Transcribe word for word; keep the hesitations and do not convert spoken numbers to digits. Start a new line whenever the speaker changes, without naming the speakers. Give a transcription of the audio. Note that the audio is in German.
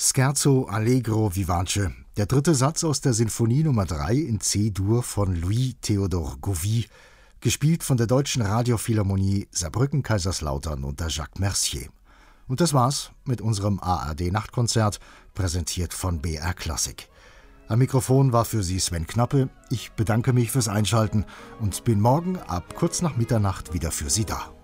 Scherzo allegro vivace, der dritte Satz aus der Sinfonie Nummer drei in C-Dur von Louis Théodore Gauvis, gespielt von der Deutschen Radiophilharmonie Saarbrücken-Kaiserslautern unter Jacques Mercier. Und das war's mit unserem A R D-Nachtkonzert, präsentiert von B R Klassik. Am Mikrofon war für Sie Sven Knappe. Ich bedanke mich fürs Einschalten und bin morgen ab kurz nach Mitternacht wieder für Sie da.